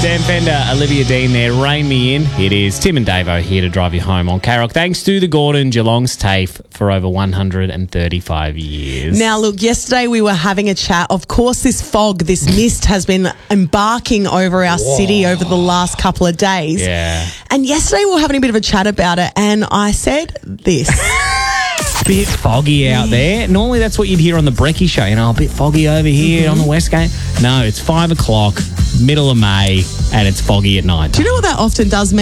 Dan Fender, Olivia Dean there, Rain Me In. It is Tim and Davo here to drive you home on K-Rock. Thanks to the Gordon, Geelong's TAFE for over 135 years. Now, look, yesterday we were having a chat. Of course, this fog, this mist has been embarking over our city over the last couple of days. Yeah. And yesterday we were having a bit of a chat about it, and I said this. Bit foggy out there. Normally that's what you'd hear on the Brekkie show. You know, a bit foggy over here on the West Gate. No, it's 5 o'clock, middle of May, and it's foggy at night. Do you know what that often does mean?